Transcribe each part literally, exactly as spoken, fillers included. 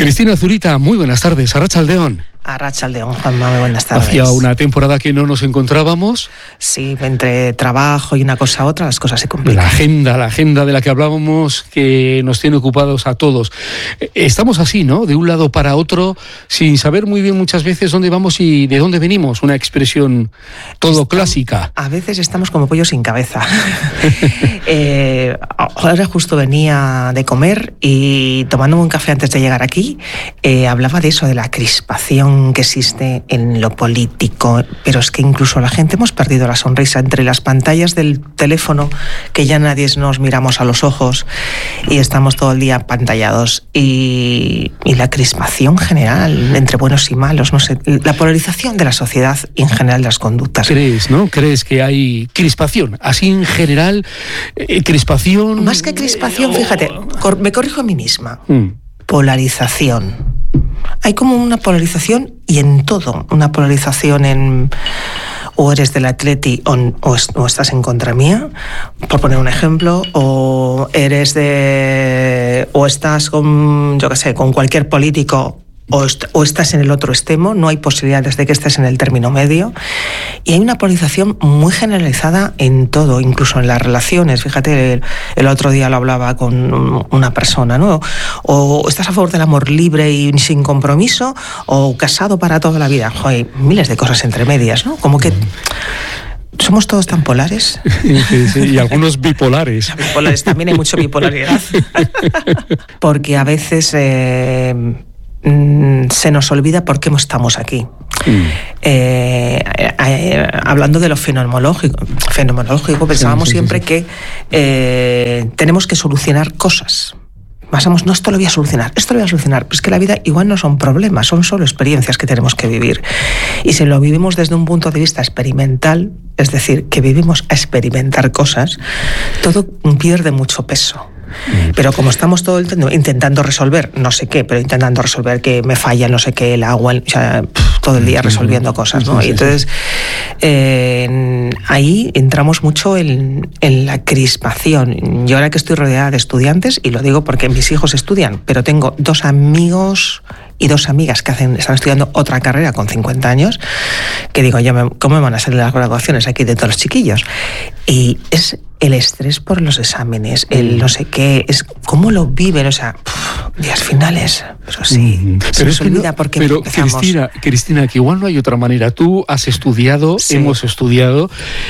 Cristina Zurita, muy buenas tardes. Arratsaldeon. Arratsaldeon, Juanma, muy buenas tardes. Hacía una temporada que no nos encontrábamos. Sí, entre trabajo y una cosa a otra, las cosas se complican. La agenda, la agenda de la que hablábamos, que nos tiene ocupados a todos. Estamos así, ¿no? De un lado para otro, sin saber muy bien muchas veces dónde vamos y de dónde venimos. Una expresión todo estamos, clásica. A veces estamos como pollo sin cabeza. eh, ahora justo venía de comer y tomándome un café antes de llegar aquí, eh, hablaba de eso, de la crispación que existe en lo político, pero es que incluso la gente hemos perdido la sonrisa entre las pantallas del teléfono, que ya nadie nos miramos a los ojos y estamos todo el día apantallados, y, y la crispación general entre buenos y malos, no sé, la polarización de la sociedad y en general de las conductas. ¿Crees, no? ¿Crees que hay crispación? Así en general, eh, crispación... Más que crispación, fíjate, cor- me corrijo a mí misma. Mm. Polarización. Hay como una polarización, y en todo, una polarización en o eres del Atleti o, o, o estás en contra mía, por poner un ejemplo, o eres de o estás con, yo qué sé, con cualquier político, o, est- o estás en el otro extremo. No hay posibilidades de que estés en el término medio, y hay una polarización muy generalizada en todo, incluso en las relaciones. Fíjate, el, el otro día lo hablaba con una persona, ¿no? O estás a favor del amor libre y sin compromiso, o casado para toda la vida. Joder, miles de cosas entre medias, ¿no? Como que somos todos tan polares. Sí, sí, y algunos bipolares. Bipolares, también hay mucha bipolaridad. Porque a veces eh, se nos olvida por qué estamos aquí. Mm. Eh, eh, hablando de lo fenomenológico, fenomenológico pensábamos sí, sí, siempre sí, sí. que eh, tenemos que solucionar cosas. Pasamos, no, esto lo voy a solucionar, esto lo voy a solucionar. Pues que la vida igual no son problemas, son solo experiencias que tenemos que vivir. Y si lo vivimos desde un punto de vista experimental, es decir, que vivimos a experimentar cosas, todo pierde mucho peso. Pero como estamos todo el tiempo intentando resolver no sé qué, pero intentando resolver que me falla no sé qué, el agua, o sea, todo el día resolviendo cosas, ¿no? Y entonces eh, ahí entramos mucho en, en la crispación. Yo ahora que estoy rodeada de estudiantes, y lo digo porque mis hijos estudian, pero tengo dos amigos y dos amigas que hacen, están estudiando otra carrera con cincuenta años, que digo, yo me, ¿cómo me van a salir las graduaciones aquí de todos los chiquillos? Y es el estrés por los exámenes, el no sé qué, es cómo lo viven, o sea, pff, días finales, pero sí, mm, se pero nos olvida no, porque pero empezamos. Cristina, Cristina, que igual no hay otra manera. Tú has estudiado, sí. hemos estudiado,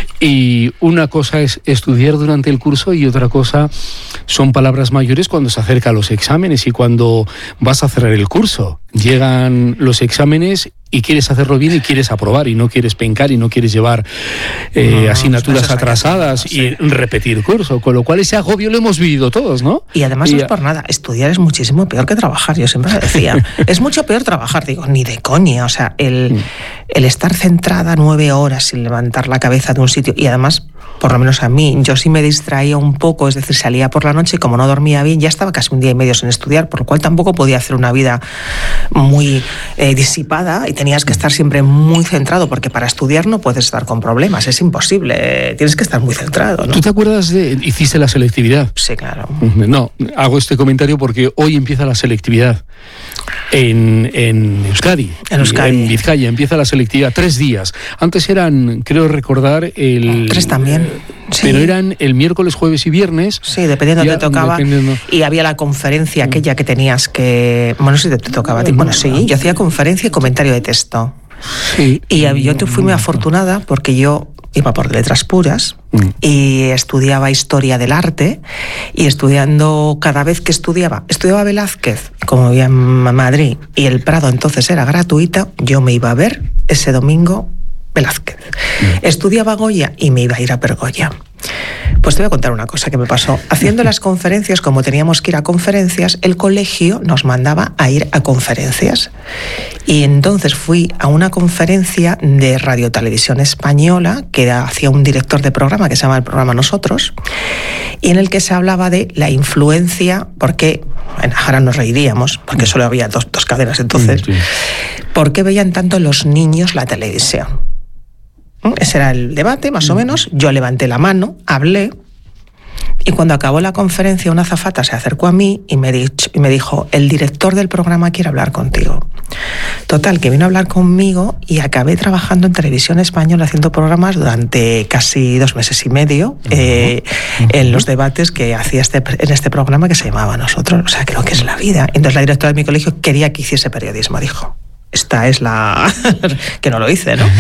y una cosa es estudiar durante el curso y otra cosa son palabras mayores cuando se acercan los exámenes y cuando vas a cerrar el curso. Llegan los exámenes y quieres hacerlo bien y quieres aprobar y no quieres pencar y no quieres llevar eh, no, asignaturas atrasadas sí. y repetir curso, con lo cual ese agobio lo hemos vivido todos, ¿no? Y además y no es por nada, estudiar es muchísimo peor que trabajar, yo siempre lo decía, es mucho peor trabajar, digo, ni de coña, o sea, el, mm. el estar centrada nueve horas sin levantar la cabeza de un sitio, y además, por lo menos a mí, yo sí me distraía un poco, es decir, salía por la noche y como no dormía bien, ya estaba casi un día y medio sin estudiar, por lo cual tampoco podía hacer una vida muy eh, disipada, y tenías que estar siempre muy centrado, porque para estudiar no puedes estar con problemas, es imposible, tienes que estar muy centrado, ¿no? ¿Tú te acuerdas de, hiciste la selectividad? Sí, claro. No, hago este comentario porque hoy empieza la selectividad en, en Euskadi, en Euskadi, en Vizcaya, empieza la selectividad, tres días. Antes eran, creo recordar, el... Tres también. Sí. Pero eran el miércoles, jueves y viernes. Sí, dependiendo de te tocaba. Dependiendo. Y había la conferencia aquella que tenías que... Bueno, sí te tocaba a ti. Bueno, sí, yo hacía conferencia y comentario de texto. Sí. Y yo te fui muy afortunada porque yo iba por letras puras mm. y estudiaba historia del arte, y estudiando, cada vez que estudiaba, estudiaba Velázquez, como vivía en Madrid, y el Prado entonces era gratuita, yo me iba a ver ese domingo Velázquez. Mm. Estudiaba Goya y me iba a ir a ver Goya. Pues te voy a contar una cosa que me pasó. Haciendo las conferencias, como teníamos que ir a conferencias, el colegio nos mandaba a ir a conferencias. Y entonces fui a una conferencia de Radio Televisión Española, que hacía un director de programa, que se llama el programa Nosotros, y en el que se hablaba de la influencia, porque, bueno, ahora nos reiríamos, porque solo había dos, dos cadenas entonces, sí. ¿Por qué veían tanto los niños la televisión? Ese era el debate, más o menos. Yo levanté la mano, hablé, Y cuando acabó la conferencia, una azafata se acercó a mí y me, dicho, y me dijo, el director del programa quiere hablar contigo. Total, que vino a hablar conmigo y acabé trabajando en Televisión Española haciendo programas durante casi dos meses y medio uh-huh. eh, uh-huh. en los debates que hacía este, en este programa que se llamaba Nosotros. O sea, creo que es la vida. Entonces la directora de mi colegio quería que hiciese periodismo, dijo. Esta es la... que no lo hice, ¿no?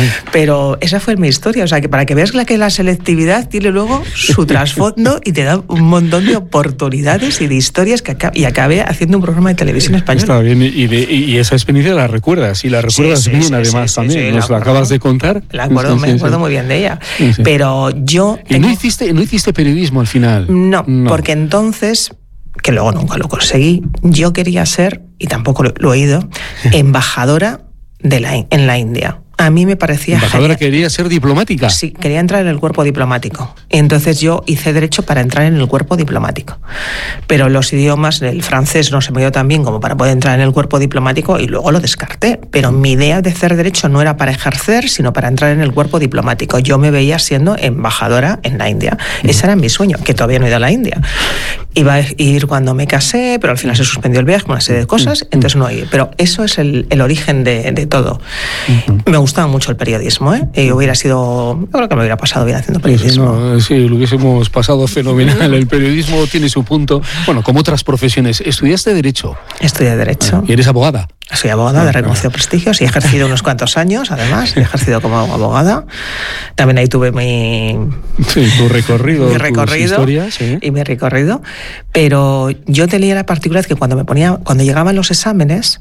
Pero esa fue mi historia. O sea, que para que veas que la selectividad tiene luego su trasfondo y te da un montón de oportunidades y de historias que acá, y acabé haciendo un programa de televisión española. Está bien, y, de, y esa experiencia la recuerdas, y la recuerdas sí, sí, bien sí, además sí, también. Sí, sí, Nos la, la acabas de contar. La acuerdo, me acuerdo muy bien de ella. Sí, sí. Pero yo... ¿Y tengo... no, hiciste, no hiciste periodismo al final? No, no, porque entonces... que luego nunca lo conseguí, yo quería ser, y tampoco lo, lo he ido, embajadora de la, en la India. A mí me parecía... ¿Embajadora quería ser diplomática? Sí, quería entrar en el cuerpo diplomático. Entonces yo hice Derecho para entrar en el cuerpo diplomático. Pero los idiomas, el francés no se me dio tan bien como para poder entrar en el cuerpo diplomático y luego lo descarté. Pero mi idea de hacer Derecho no era para ejercer, sino para entrar en el cuerpo diplomático. Yo me veía siendo embajadora en la India. Uh-huh. Ese era mi sueño, que todavía no he ido a la India. Iba a ir cuando me casé, pero al final se suspendió el viaje, una serie de cosas, uh-huh. entonces no he ido. Pero eso es el, el origen de, de todo. Uh-huh. Me gustaba mucho el periodismo, ¿eh? Y hubiera sido... Yo creo que me hubiera pasado bien haciendo periodismo. No, sí, lo hubiésemos pasado fenomenal. El periodismo tiene su punto. Bueno, como otras profesiones. ¿Estudiaste Derecho? Estudié Derecho. ¿Y eres abogada? Soy abogada de reconocido prestigio y he ejercido unos cuantos años, además. He ejercido como abogada. También ahí tuve mi... Sí, tu recorrido. Mi recorrido. Historias, ¿sí? Y mi recorrido. Pero yo tenía la particularidad que cuando me ponía... Cuando llegaban los exámenes...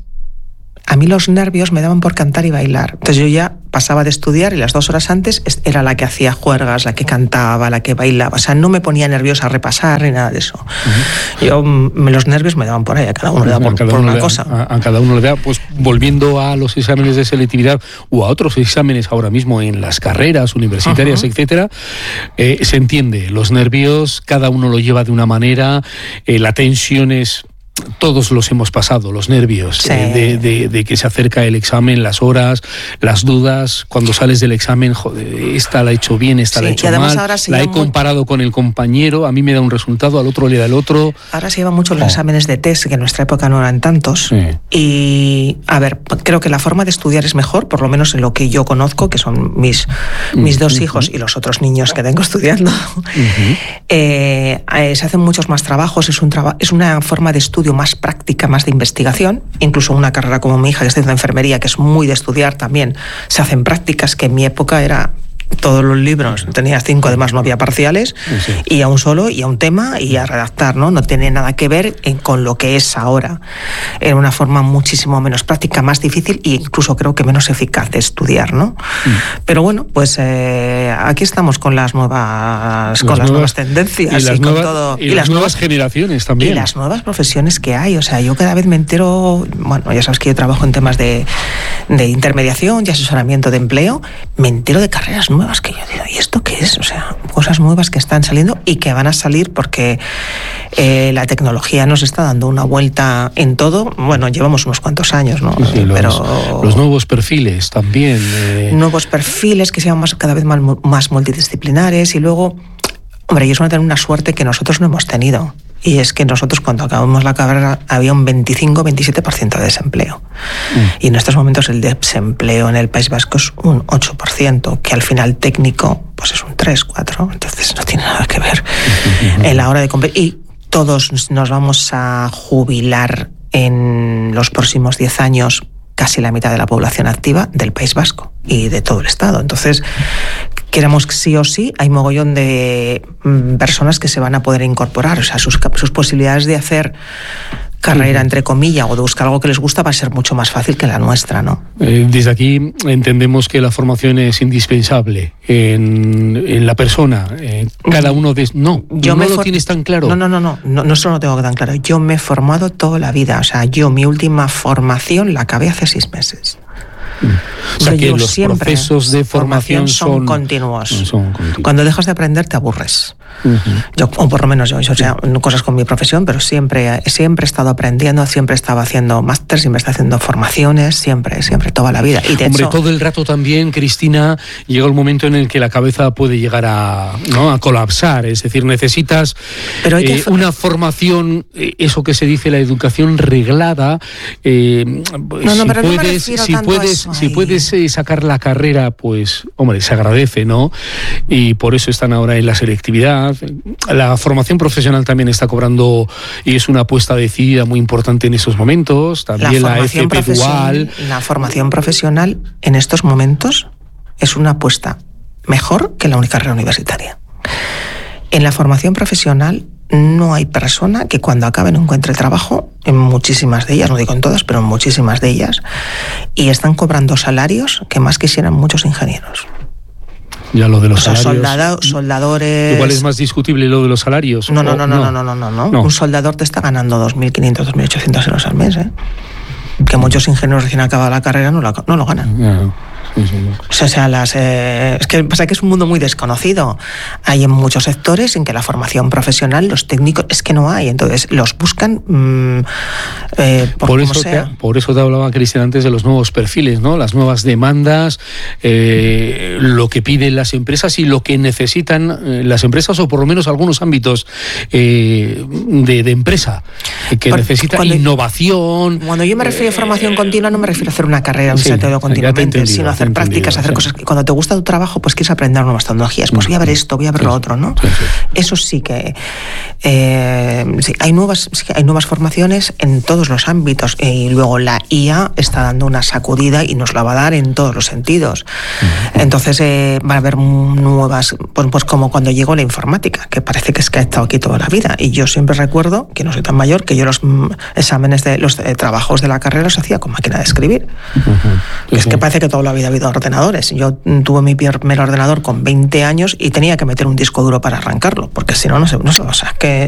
A mí los nervios me daban por cantar y bailar. Entonces yo ya pasaba de estudiar y las dos horas antes era la que hacía juergas, la que cantaba, la que bailaba. O sea, no me ponía nerviosa a repasar ni nada de eso. Uh-huh. Yo, me, los nervios me daban por ahí, a cada uno le da por, por una le, cosa. A, a cada uno le da, pues volviendo a los exámenes de selectividad o a otros exámenes ahora mismo en las carreras universitarias, uh-huh. etcétera, eh, se entiende, los nervios cada uno lo lleva de una manera, eh, la tensión es... Todos los hemos pasado, los nervios, sí. eh, de, de, de que se acerca el examen, las horas, las dudas, cuando sales del examen, joder, esta la he hecho bien, esta sí, la he hecho mal, la he comparado muy... con el compañero, a mí me da un resultado, al otro le da el otro. Ahora se llevan mucho los oh. exámenes de test, que en nuestra época no eran tantos, sí. y a ver, creo que la forma de estudiar es mejor, por lo menos en lo que yo conozco, que son mis, mis dos uh-huh. hijos y los otros niños que tengo estudiando, uh-huh. eh, eh, se hacen muchos más trabajos, es, un traba- es una forma de estudio más práctica, más de investigación, incluso una carrera como mi hija que está haciendo enfermería, que es muy de estudiar también, se hacen prácticas que en mi época era todos los libros, tenía cinco, además no había parciales, sí. y a un solo, y a un tema, y a redactar, ¿no? No tiene nada que ver en, con lo que es ahora. Era una forma muchísimo menos práctica, más difícil e incluso creo que menos eficaz de estudiar, ¿no? Mm. Pero bueno, pues eh, aquí estamos con las nuevas, las con nuevas, las nuevas tendencias y, las y nuevas, con todo. Y, y las, las nuevas generaciones también. Y las nuevas profesiones que hay. O sea, yo cada vez me entero, bueno, ya sabes que yo trabajo en temas de, de intermediación y asesoramiento de empleo, me entero de carreras nuevas que yo digo, ¿y esto qué es? O sea, cosas nuevas que están saliendo y que van a salir porque eh, la tecnología nos está dando una vuelta en todo. Bueno, llevamos unos cuantos años, ¿no? Sí, sí, Pero los, los nuevos perfiles también. Eh... Nuevos perfiles que sean más, cada vez más, más multidisciplinares y luego, hombre, ellos van a tener una suerte que nosotros no hemos tenido. Y es que nosotros cuando acabamos la carrera había un veinticinco veintisiete por ciento de desempleo. Mm. Y en estos momentos el desempleo en el País Vasco es un ocho por ciento, que al final técnico pues es un tres, cuatro, entonces no tiene nada que ver mm-hmm. en la hora de competir. Y todos nos vamos a jubilar en los próximos diez años casi la mitad de la población activa del País Vasco y de todo el Estado. Entonces, queramos sí o sí, hay mogollón de personas que se van a poder incorporar. O sea, sus, sus posibilidades de hacer carrera, entre comillas, o de buscar algo que les gusta va a ser mucho más fácil que la nuestra, ¿no? Eh, desde aquí entendemos que la formación es indispensable en, en la persona. Eh, cada uno de... No, yo no me lo for... tienes tan claro. No, no, no, no, no, no solo lo tengo tan claro. Yo me he formado toda la vida. O sea, yo mi última formación la acabé hace seis meses. O sea, que los siempre, procesos de formación, formación son, son, continuos. son continuos. Cuando dejas de aprender te aburres. Uh-huh. Yo, o por lo menos yo, yo o sea, cosas con mi profesión, pero siempre, siempre he estado aprendiendo, siempre he estado haciendo máster, siempre he estado haciendo formaciones, siempre, siempre, toda la vida. Y de Hombre, hecho, todo el rato también, Cristina, llega el momento en el que la cabeza puede llegar a, ¿no?, a colapsar. Es decir, necesitas pero hay que eh, una formación, eh, eso que se dice la educación reglada. Eh, no, no, si pero puedes, no me refiero si tanto puedes, a eso. si puedes eh, sacar la carrera, pues, hombre, se agradece, ¿no? Y por eso están ahora en la selectividad. La formación profesional también está cobrando y es una apuesta decidida muy importante en esos momentos. También la, la F P dual. La formación profesional en estos momentos es una apuesta mejor que la única carrera universitaria. En la formación profesional no hay persona que cuando acabe no encuentre trabajo, en muchísimas de ellas, no digo en todas, pero en muchísimas de ellas, y están cobrando salarios que más quisieran muchos ingenieros. Ya lo de los o sea, salarios. Soldado, soldadores. Igual es más discutible lo de los salarios. No, no, no, no, no, no, no, no, no. no. Un soldador te está ganando dos mil quinientos, dos mil ochocientos euros al mes, ¿eh? Que muchos ingenieros recién acabados la carrera no lo, no lo ganan. Yeah. Sí, sí, sí. O sea, las, eh, es que pasa que es un mundo muy desconocido. Hay en muchos sectores en que la formación profesional, los técnicos, es que no hay. Entonces los buscan mmm, eh, por, por, como eso sea. Te, por eso te hablaba, Cristian, antes de los nuevos perfiles, ¿no? Las nuevas demandas, eh, lo que piden las empresas y lo que necesitan eh, las empresas, o por lo menos algunos ámbitos eh, de, de empresa, que por, necesitan cuando, innovación. Cuando yo me refiero a formación continua, no me refiero a hacer una carrera, un sí, sentido continuamente, sino hacer prácticas, hacer sí. cosas. Cuando te gusta tu trabajo, pues quieres aprender nuevas tecnologías. Pues voy a ver esto, voy a ver sí, lo otro, ¿no? Sí, sí. Eso sí que eh, sí, hay nuevas, sí, hay nuevas formaciones en todos los ámbitos, y luego la I A está dando una sacudida y nos la va a dar en todos los sentidos. Uh-huh. Entonces eh, va a haber nuevas, pues, pues como cuando llegó la informática, que parece que es que ha estado aquí toda la vida. Y yo siempre recuerdo, que no soy tan mayor, que yo los mm, exámenes de los eh, trabajos de la carrera los hacía con máquina de escribir. Uh-huh. Sí, es sí. que parece que toda la vida ha habido ordenadores. Yo tuve mi primer ordenador con veinte años y tenía que meter un disco duro para arrancarlo, porque si no, no se, no se, o sea, que